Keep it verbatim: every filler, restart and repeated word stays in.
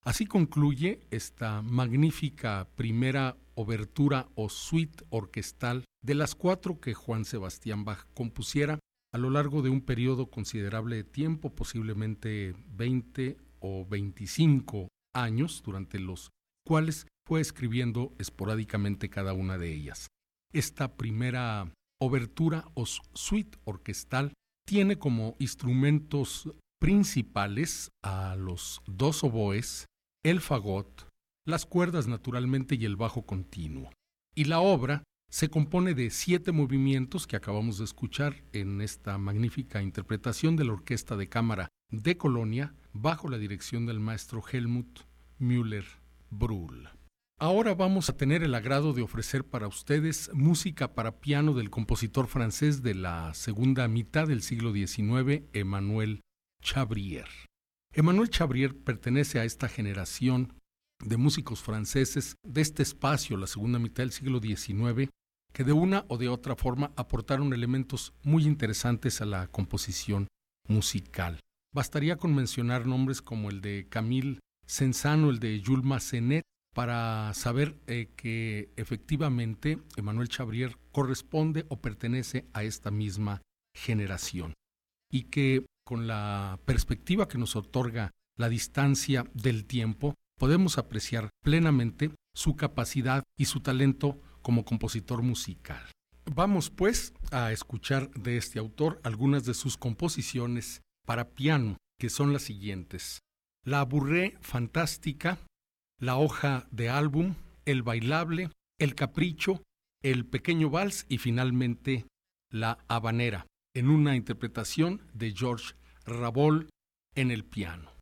Así concluye esta magnífica primera obertura o suite orquestal de las cuatro que Juan Sebastián Bach compusiera a lo largo de un periodo considerable de tiempo, posiblemente veinte o veinticinco años, durante los cuales fue escribiendo esporádicamente cada una de ellas. Esta primera obertura o suite orquestal tiene como instrumentos principales a los dos oboes, el fagot, las cuerdas naturalmente y el bajo continuo. Y la obra se compone de siete movimientos que acabamos de escuchar en esta magnífica interpretación de la Orquesta de Cámara de Colonia bajo la dirección del maestro Helmut Müller-Brühl. Ahora vamos a tener el agrado de ofrecer para ustedes música para piano del compositor francés de la segunda mitad del siglo diecinueve, Emmanuel Chabrier. Emmanuel Chabrier pertenece a esta generación de músicos franceses de este espacio, la segunda mitad del siglo diecinueve, que de una o de otra forma aportaron elementos muy interesantes a la composición musical. Bastaría con mencionar nombres como el de Camille Saint-Saëns o el de Jules Massenet para saber eh, que efectivamente Emmanuel Chabrier corresponde o pertenece a esta misma generación y que con la perspectiva que nos otorga la distancia del tiempo podemos apreciar plenamente su capacidad y su talento como compositor musical. Vamos pues a escuchar de este autor algunas de sus composiciones para piano, que son las siguientes: La Bourrée Fantástica, La Hoja de Álbum, El Bailable, El Capricho, El Pequeño Vals y finalmente La Habanera, en una interpretación de Georges Ravel en el piano.